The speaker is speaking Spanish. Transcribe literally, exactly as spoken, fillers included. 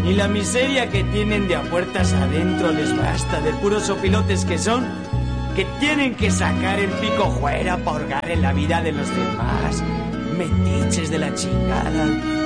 Ni la miseria que tienen de a puertas adentro les basta, de puros opilotes que son, que tienen que sacar el pico fuera para hurgar en la vida de los demás. Metiches de la chingada.